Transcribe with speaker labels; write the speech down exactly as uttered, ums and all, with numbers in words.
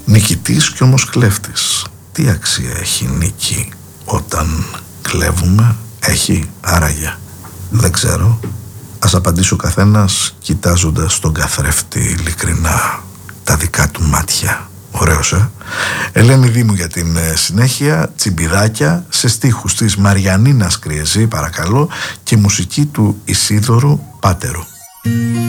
Speaker 1: Νικητής κι όμως κλέφτης. Τι αξία έχει νίκη όταν κλέβουμε? Έχει άραγε? Δεν ξέρω. Ας απαντήσει ο καθένας κοιτάζοντας τον καθρέφτη ειλικρινά τα δικά του μάτια. Ωραίος, ε? Ελένη Δήμου για την συνέχεια. Τσιμπιδάκια σε στίχους της Μαριανίνας Κριεζή, παρακαλώ, και μουσική του Ισίδωρου Πάτερου.